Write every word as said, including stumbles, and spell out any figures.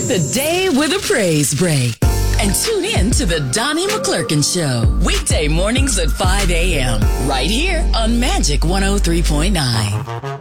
Start the day with a praise break. And tune in to the Donnie McClurkin Show. Weekday mornings at five a.m. Right here on Magic one oh three point nine.